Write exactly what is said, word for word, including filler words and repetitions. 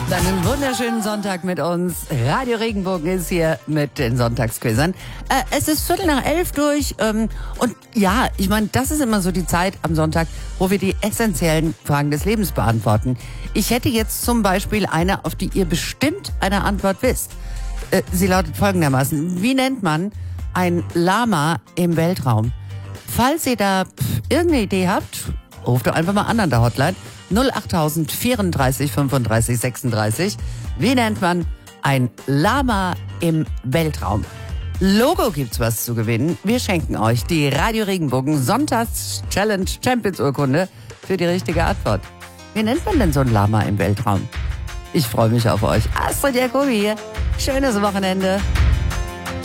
Einen wunderschönen Sonntag mit uns. Radio Regenbogen ist hier mit den Sonntagsquizern. Äh, es ist Viertel nach elf durch. Ähm, und ja, ich meine, das ist immer so die Zeit am Sonntag, wo wir die essentiellen Fragen des Lebens beantworten. Ich hätte jetzt zum Beispiel eine, auf die ihr bestimmt eine Antwort wisst. Äh, sie lautet folgendermaßen. Wie nennt man ein Lama im Weltraum? Falls ihr da pff, irgendeine Idee habt, ruft doch einfach mal an an der Hotline. null achttausend vierunddreißig fünfunddreißig sechsunddreißig. Wie nennt man ein Lama im Weltraum? Logo gibt's was zu gewinnen. Wir schenken euch die Radio Regenbogen Sonntags Challenge Champions Urkunde für die richtige Antwort. Wie nennt man denn so ein Lama im Weltraum? Ich freue mich auf euch. Astrid Jacobi hier. Schönes Wochenende.